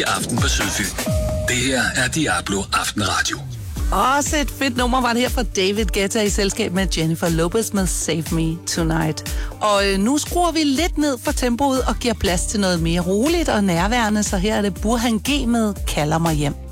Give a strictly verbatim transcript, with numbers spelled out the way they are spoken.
Aften på Sydfyn. Det her er Diablo Aftenradio. Også et fedt nummer var det her fra David Guetta i selskab med Jennifer Lopez med Save Me Tonight. Og øh, nu skruer vi lidt ned for tempoet og giver plads til noget mere roligt og nærværende, så her er det Burhan G med Kalder mig hjem.